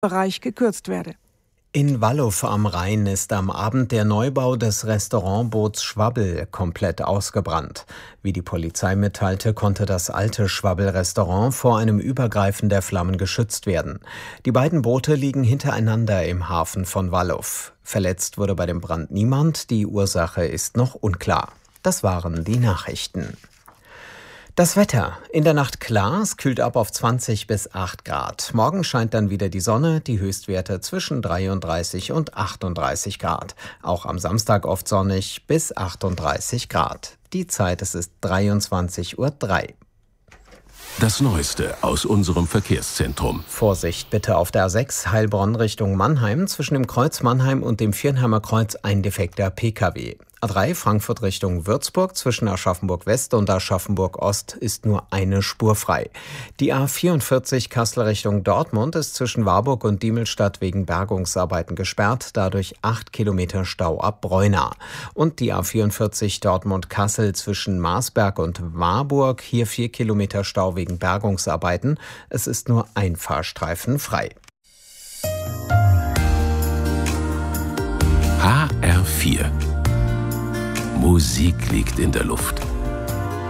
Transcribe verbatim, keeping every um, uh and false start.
Bereich gekürzt werde. In Wallow am Rhein ist am Abend der Neubau des Restaurantboots Schwabbel komplett ausgebrannt. Wie die Polizei mitteilte, konnte das alte Schwabbel-Restaurant vor einem Übergreifen der Flammen geschützt werden. Die beiden Boote liegen hintereinander im Hafen von Wallow. Verletzt wurde bei dem Brand niemand, die Ursache ist noch unklar. Das waren die Nachrichten. Das Wetter. In der Nacht klar, es kühlt ab auf zwanzig bis acht Grad. Morgen scheint dann wieder die Sonne, die Höchstwerte zwischen dreiunddreißig und achtunddreißig Grad. Auch am Samstag oft sonnig bis achtunddreißig Grad. Die Zeit, es ist dreiundzwanzig Uhr drei. Das Neueste aus unserem Verkehrszentrum. Vorsicht bitte auf der A sechs Heilbronn Richtung Mannheim. Zwischen dem Kreuz Mannheim und dem Viernheimer Kreuz ein defekter P K W. A drei Frankfurt Richtung Würzburg. Zwischen Aschaffenburg West und Aschaffenburg Ost ist nur eine Spur frei. Die A vierundvierzig Kassel Richtung Dortmund ist zwischen Warburg und Diemelstadt wegen Bergungsarbeiten gesperrt. Dadurch acht Kilometer Stau ab Breunah. Und die A vierundvierzig Dortmund-Kassel zwischen Marsberg und Warburg. Hier vier Kilometer Stau wegen Bergungsarbeiten. Es ist nur ein Fahrstreifen frei. H R vier. Musik liegt in der Luft.